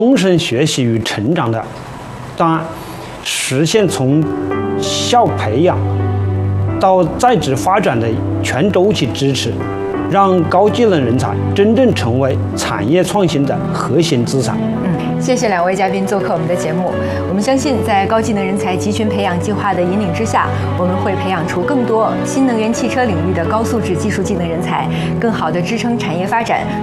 终身学习与成长的档案，实现从校培养到在职发展的全周期支持，让高技能人才真正成为产业创新的核心资产。 谢谢两位嘉宾做客我们的节目。我们相信，在高技能人才集群培养计划的引领之下，我们会培养出更多新能源汽车领域的高素质技术技能人才，更好地支撑产业发展。